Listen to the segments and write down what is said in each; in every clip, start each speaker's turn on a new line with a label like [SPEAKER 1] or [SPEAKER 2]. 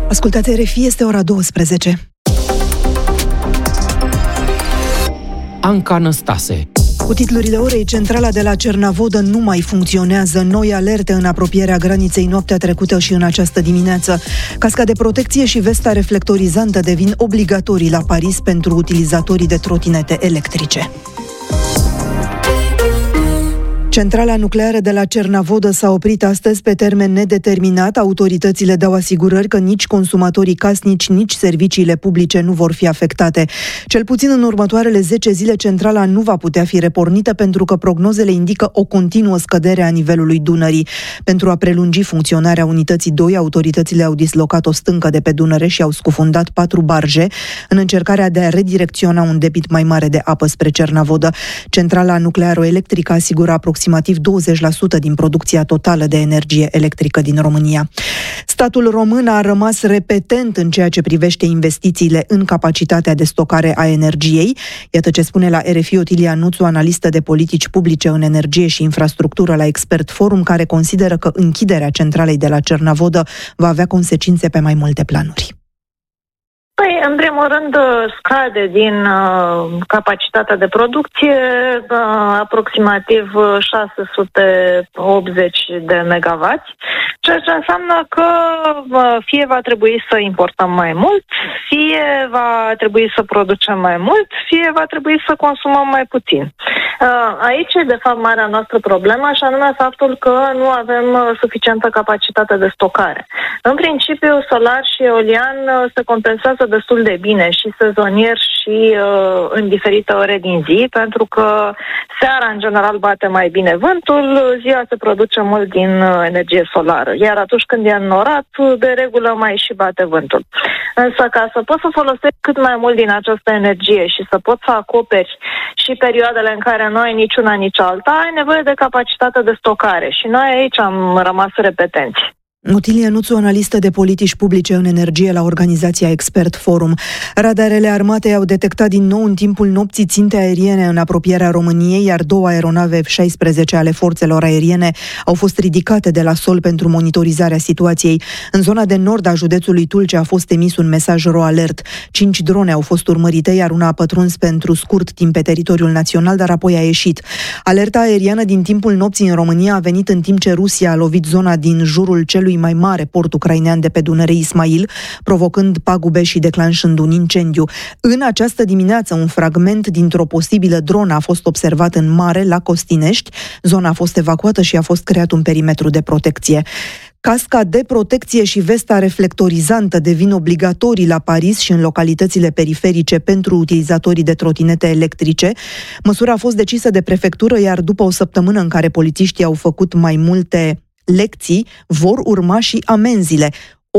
[SPEAKER 1] Ascultați RFI, este ora 12.
[SPEAKER 2] Anca Năstase.
[SPEAKER 1] Cu titlurile orei, centrala de la Cernavodă nu mai funcționează. Noi alerte în apropierea graniței noaptea trecută și în această dimineață. Casca de protecție și vesta reflectorizantă devin obligatorii la Paris pentru utilizatorii de trotinete electrice. Centrala nucleară de la Cernavodă s-a oprit astăzi pe termen nedeterminat. Autoritățile dau asigurări că nici consumatorii casnici, nici serviciile publice nu vor fi afectate. Cel puțin în următoarele 10 zile, centrala nu va putea fi repornită pentru că prognozele indică o continuă scădere a nivelului Dunării. Pentru a prelungi funcționarea unității 2, autoritățile au dislocat o stâncă de pe Dunăre și au scufundat 4 barje în încercarea de a redirecționa un debit mai mare de apă spre Cernavodă. Centrala nuclearo-electrică asigură aproximativ 20% din producția totală de energie electrică din România. Statul român a rămas repetent în ceea ce privește investițiile în capacitatea de stocare a energiei. Iată ce spune la RFI Otilia Nuțu, analistă de politici publice în energie și infrastructură la Expert Forum, care consideră că închiderea centralei de la Cernavodă va avea consecințe pe mai multe planuri.
[SPEAKER 3] Păi, în primul rând, scade din capacitatea de producție aproximativ 680 de megawatts, ceea ce înseamnă că fie va trebui să importăm mai mult, fie va trebui să producem mai mult, fie va trebui să consumăm mai puțin. Aici e, de fapt, marea noastră problemă, și anume faptul că nu avem suficientă capacitate de stocare. În principiu, solar și eolian se compensează destul de bine și sezonier și în diferite ore din zi, pentru că seara, în general, bate mai bine vântul, ziua se produce mult din energie solară, iar atunci când e înnorat, de regulă mai și bate vântul. Însă, ca să poți să folosești cât mai mult din această energie și să poți să acoperi și perioadele în care nu ai nici una, nici alta, ai nevoie de capacitate de stocare și noi aici am rămas repetenți.
[SPEAKER 1] Otilia Nuțu, analistă de politici publice în energie la organizația Expert Forum. Radarele armatei au detectat din nou în timpul nopții ținte aeriene în apropierea României, iar 2 aeronave F-16 ale forțelor aeriene au fost ridicate de la sol pentru monitorizarea situației. În zona de nord a județului Tulcea a fost emis un mesaj ro-alert. 5 drone au fost urmărite, iar una a pătruns pentru scurt timp pe teritoriul național, dar apoi a ieșit. Alerta aeriană din timpul nopții în România a venit în timp ce Rusia a lovit zona din jurul celui mai mare port ucrainean de pe Dunăre, Ismail, provocând pagube și declanșând un incendiu. În această dimineață, un fragment dintr-o posibilă dronă a fost observat în mare, la Costinești. Zona a fost evacuată și a fost creat un perimetru de protecție. Casca de protecție și vesta reflectorizantă devin obligatorii la Paris și în localitățile periferice pentru utilizatorii de trotinete electrice. Măsura a fost decisă de prefectură, iar după o săptămână în care polițiștii au făcut mai multe lecții, vor urma și amenzile.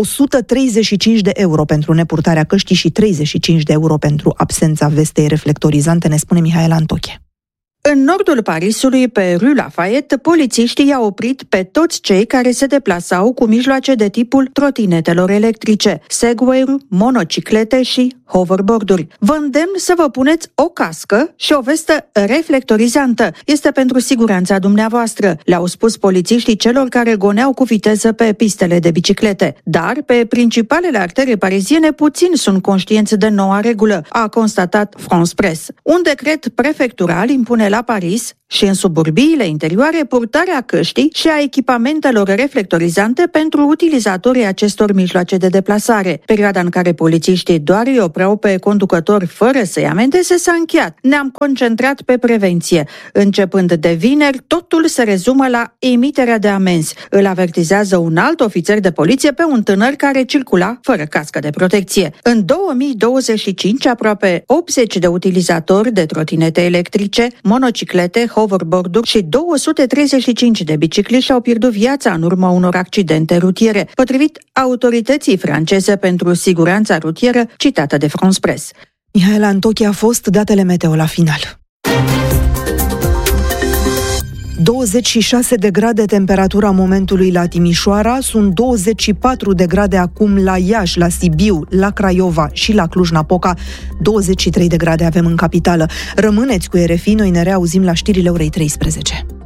[SPEAKER 1] 135 de euro pentru nepurtarea căștii și 35 de euro pentru absența vestei reflectorizante, ne spune Mihaela Antoche.
[SPEAKER 4] În nordul Parisului, pe Rue Lafayette, polițiștii i-au oprit pe toți cei care se deplasau cu mijloace de tipul trotinetelor electrice, Segway-uri, monociclete și hoverboard-uri. Vă îndemn să vă puneți o cască și o vestă reflectorizantă. Este pentru siguranța dumneavoastră, le-au spus polițiștii celor care goneau cu viteză pe pistele de biciclete. Dar, pe principalele artere pariziene, puțini sunt conștienți de noua regulă, a constatat France Press. Un decret prefectural impune la Paris și în suburbiile interioare purtarea căștii și a echipamentelor reflectorizante pentru utilizatorii acestor mijloace de deplasare. Perioada în care polițiștii doar îi opreau pe conducători fără să-i amendeze s-a încheiat. Ne-am concentrat pe prevenție. Începând de vineri, totul se rezumă la emiterea de amenzi. Îl avertizează un alt ofițer de poliție pe un tânăr care circula fără cască de protecție. În 2025, aproape 80 de utilizatori de trotinete electrice, monociclete, hoverboard-uri și 235 de bicicliști și-au pierdut viața în urma unor accidente rutiere, potrivit autorității franceze pentru siguranța rutieră, citată de France Press.
[SPEAKER 1] Mihaela Antoche a fost, datele meteo la final. 26 de grade temperatura momentului la Timișoara, sunt 24 de grade acum la Iași, la Sibiu, la Craiova și la Cluj-Napoca, 23 de grade avem în capitală. Rămâneți cu RFI, noi ne reauzim la știrile orei 13.